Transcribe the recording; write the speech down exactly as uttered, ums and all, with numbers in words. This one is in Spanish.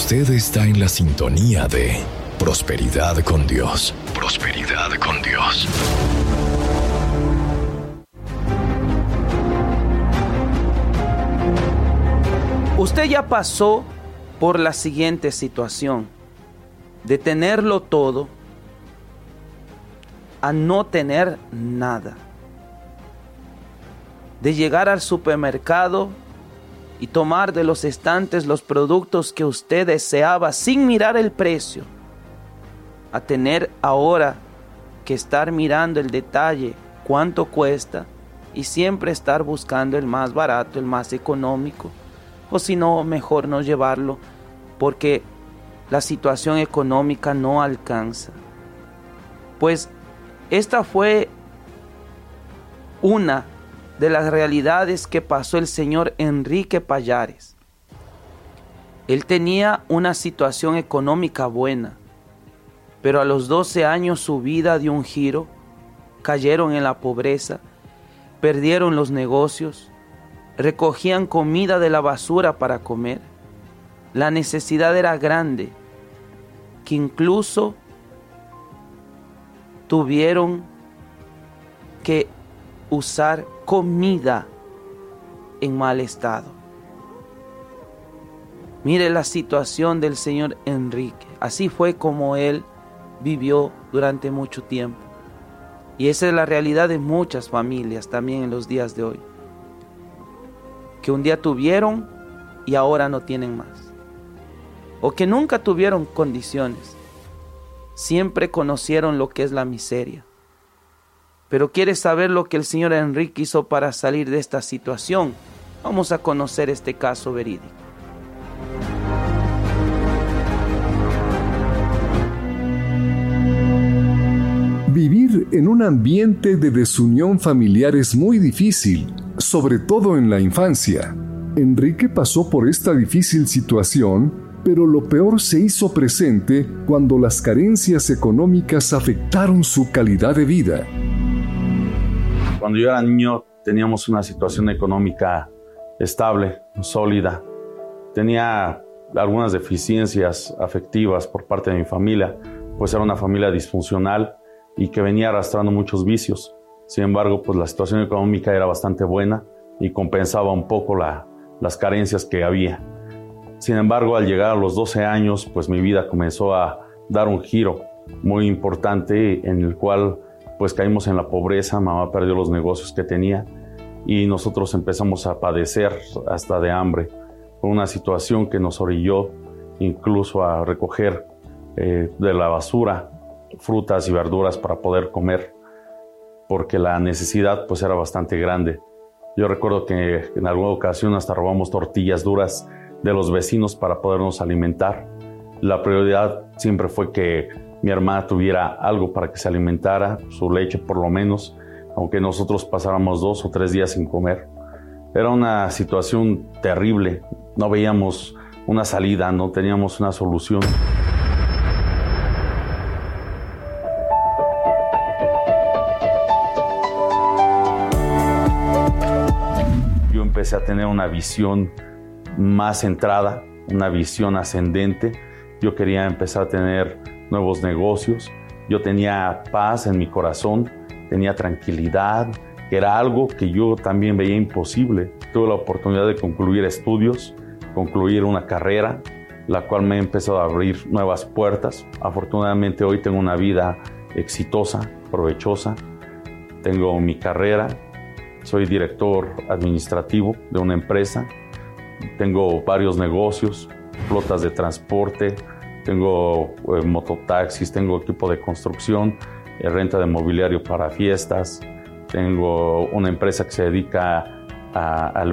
Usted está en la sintonía de Prosperidad con Dios. Prosperidad con Dios. Usted ya pasó por la siguiente situación, de tenerlo todo a no tener nada, de llegar al supermercado y tomar de los estantes los productos que usted deseaba sin mirar el precio, a tener ahora que estar mirando el detalle, cuánto cuesta, y siempre estar buscando el más barato, el más económico, o si no, mejor no llevarlo, porque la situación económica no alcanza. Pues esta fue una de las realidades que pasó el señor Enrique Pallares. Él tenía una situación económica buena, pero a los doce años su vida dio un giro, cayeron en la pobreza, perdieron los negocios, recogían comida de la basura para comer. La necesidad era grande, que incluso tuvieron que usar comida en mal estado. Mire la situación del señor Enrique. Así fue como él vivió durante mucho tiempo. Y esa es la realidad de muchas familias también en los días de hoy, que un día tuvieron y ahora no tienen más, o que nunca tuvieron condiciones, siempre conocieron lo que es la miseria. Pero ¿quieres saber lo que el señor Enrique hizo para salir de esta situación? Vamos a conocer este caso verídico. Vivir en un ambiente de desunión familiar es muy difícil, sobre todo en la infancia. Enrique pasó por esta difícil situación, pero lo peor se hizo presente cuando las carencias económicas afectaron su calidad de vida. Cuando yo era niño teníamos una situación económica estable, sólida. Tenía algunas deficiencias afectivas por parte de mi familia, pues era una familia disfuncional y que venía arrastrando muchos vicios. Sin embargo, pues la situación económica era bastante buena y compensaba un poco la, las carencias que había. Sin embargo, al llegar a los doce años, pues mi vida comenzó a dar un giro muy importante en el cual pues caímos en la pobreza. Mamá perdió los negocios que tenía y nosotros empezamos a padecer hasta de hambre. Fue una situación que nos orilló incluso a recoger eh, de la basura frutas y verduras para poder comer, porque la necesidad pues era bastante grande. Yo recuerdo que en alguna ocasión hasta robamos tortillas duras de los vecinos para podernos alimentar. La prioridad siempre fue que mi hermana tuviera algo para que se alimentara, su leche por lo menos, aunque nosotros pasáramos dos o tres días sin comer. Era una situación terrible, no veíamos una salida, no teníamos una solución. Yo empecé a tener una visión más centrada, una visión ascendente. Yo quería empezar a tener nuevos negocios. Yo tenía paz en mi corazón, tenía tranquilidad, que era algo que yo también veía imposible. Tuve la oportunidad de concluir estudios, concluir una carrera, la cual me ha empezado a abrir nuevas puertas. Afortunadamente hoy tengo una vida exitosa, provechosa. Tengo mi carrera, soy director administrativo de una empresa, tengo varios negocios, flotas de transporte, tengo eh, mototaxis, tengo equipo de construcción, eh, renta de mobiliario para fiestas, tengo una empresa que se dedica a, al